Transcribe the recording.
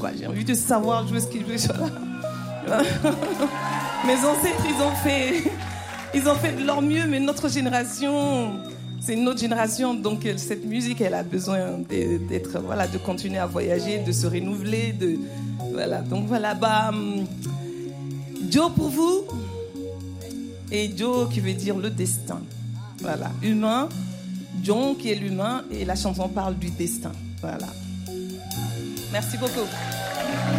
quoi. J'ai envie de savoir jouer ce qu'il veut. Voilà. Mes ancêtres, ils ont fait de leur mieux, mais notre génération, c'est une autre génération, donc cette musique, elle a besoin d'être, voilà, de continuer à voyager, de se renouveler, voilà. Donc voilà, Joe pour vous, et Joe qui veut dire le destin. Voilà, humain, John qui est l'humain, et la chanson parle du destin. Voilà. Merci beaucoup.